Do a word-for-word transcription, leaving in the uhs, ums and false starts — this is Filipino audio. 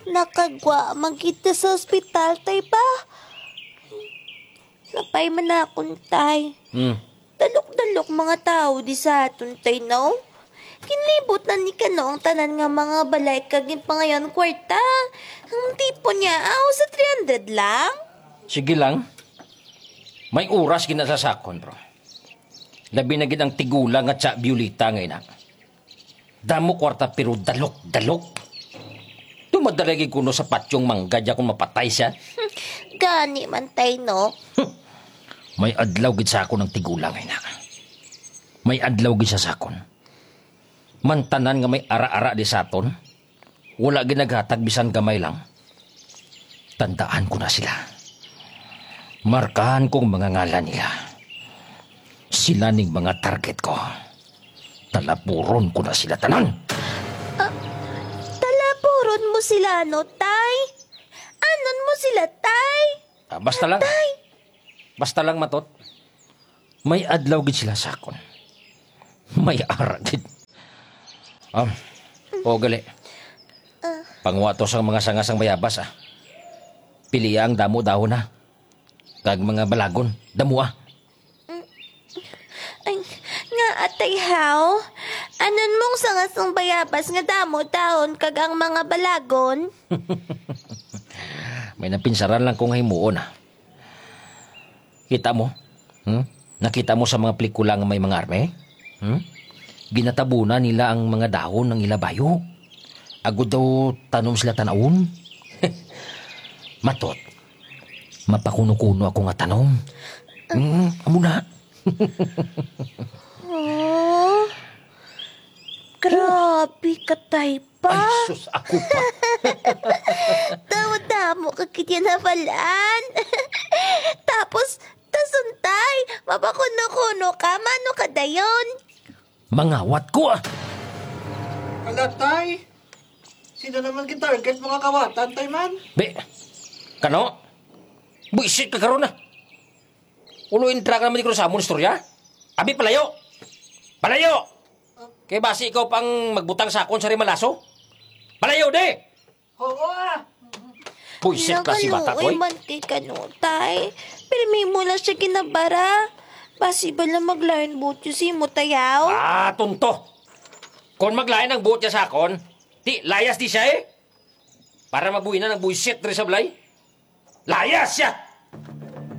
Nakagwa, magkita sa ospital, tay pa. Lapay man akong tay. Hmm. Dalok-dalok mga tao di sa aton, tay, no? Kinlibot na ni Kano ang tanan nga mga balay kaging pangayon kwarta. Ang tipo niya, aw sa three hundred lang? Sige lang. May oras ginasasakon, bro. Labi na gid ang tigulang at sa Violeta ngayon na. Damo kwarta pero dalok-dalok. Tumadalagi kuno sa patyong mangga dya kung mapatay siya. Gani man, tay, no? May adlaw gid sa akon ng tigulang ngayon na. May adlaw gid sa sakon. Mantanan nga may ara-ara di saton, wala ginaghatag bisan gamay lang. Tandaan ko na sila. Markahan kong mga ngalan nila. Sila ning mga target ko. Talapuron ko na sila tanan. Uh, talapuron mo sila, no, tay? Anon mo sila, tay? Ah, basta lang. Tay! Basta lang, matot. May adlaw gid sila sakon. May ara gid. Um, o gali. Uh, Pangwatos ang mga sangasang bayabas, ah. Pili ang damo dahon na. Kag mga balagon, damo ah. ay, nga atay how? Anon mong sangasang bayabas nga damo taon kag ang mga balagon? May napinsaran lang kong himuon, ah. Kita mo? Hmm? Nakita mo sa mga pelikula nga may mga arme? Hmm? Ginatabunan nila ang mga dahon ng ilabayo. Agud daw tanom sila tanawon. Matot, mapakuno-kuno ako nga tanom. Mm, amo na. Oh, grabe ka, tay pa. Ay, sus, ako pa. Tawa-tamo ka kitya na balaan. Tapos, tasuntay, mapakuno-kuno ka, mano ka dayon? Mangawat ko ah. Ala, tay. Sino naman gitarget mga kawatan, tay man? Be, kano? Buisit ka karon na. Ulo intra ka naman di ko sa amon istorya. Abi, palayo. Palayo! Kaya basi ikaw pang magbutang sa akon sa rimalaso? Palayo, de! Oo ah. Buisit ka si bata ko Nakaluoy eh. man kay kanutay. Pero may mo lang siya kinabara. Basi ba lang maglayan butyo si mo tayaw? Ah, tunto. Kung maglayan ang buot niya sa akon, di, layas di siya eh. Para mabuhi na ng buisit rin sa balay. Layas siya!